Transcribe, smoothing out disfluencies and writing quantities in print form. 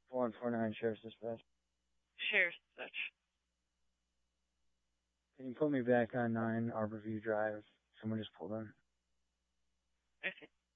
149 Sheriff's Dispatch. Sheriff's Dispatch. Can you put me back on 9 Arborview Drive? Someone just pulled in. Okay.